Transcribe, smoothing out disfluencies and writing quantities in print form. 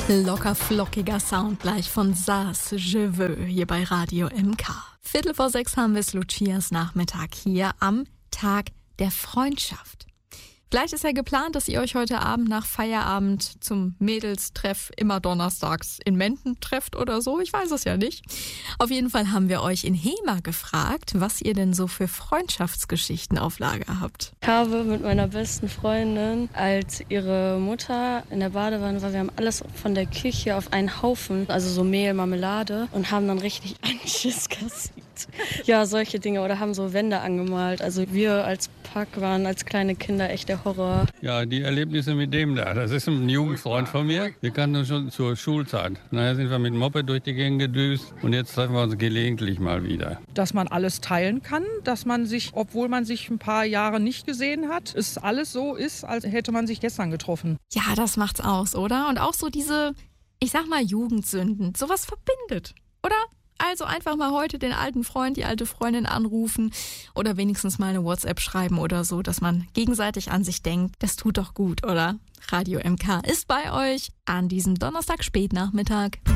Locker flockiger Sound gleich von Sas Je veux hier bei Radio MK. 5:45 haben wir es Lucias Nachmittag hier am Tag der Freundschaft. Vielleicht ist ja geplant, dass ihr euch heute Abend nach Feierabend zum Mädelstreff immer donnerstags in Menden trefft oder so. Ich weiß es ja nicht. Auf jeden Fall haben wir euch in Hema gefragt, was ihr denn so für Freundschaftsgeschichten auf Lager habt. Ich habe mit meiner besten Freundin, als ihre Mutter in der Badewanne war, wir haben alles von der Küche auf einen Haufen, also so Mehl, Marmelade, und haben dann richtig einen Schiss kassiert. Ja, solche Dinge, oder haben so Wände angemalt. Also wir als Pack waren als kleine Kinder echt der Horror. Ja, die Erlebnisse mit dem da, das ist ein Jugendfreund von mir. Wir kannten uns schon zur Schulzeit. Nachher sind wir mit dem Moped durch die Gegend gedüst und jetzt treffen wir uns gelegentlich mal wieder. Dass man alles teilen kann, dass man sich, obwohl man sich ein paar Jahre nicht gesehen hat, es alles so ist, als hätte man sich gestern getroffen. Ja, das macht's aus, oder? Und auch so diese, ich sag mal, Jugendsünden. Sowas verbindet, oder? Also einfach mal heute den alten Freund, die alte Freundin anrufen oder wenigstens mal eine WhatsApp schreiben oder so, dass man gegenseitig an sich denkt. Das tut doch gut, oder? Radio MK ist bei euch an diesem Donnerstag Spätnachmittag.